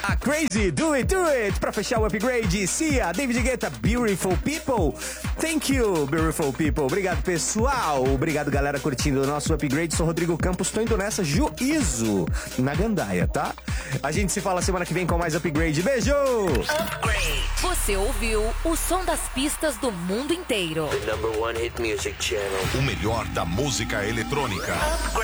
A Crazy, do it, pra fechar o upgrade. Cia, David Guetta, Beautiful People. Thank you, Beautiful People. Obrigado, pessoal. Obrigado, galera, curtindo o nosso upgrade. Sou Rodrigo Campos, tô indo nessa, juízo na gandaia, tá? A gente se fala semana que vem com mais upgrade. Beijo! Upgrade. Você ouviu o som das pistas do mundo inteiro. The #1 hit music channel. O melhor da música eletrônica.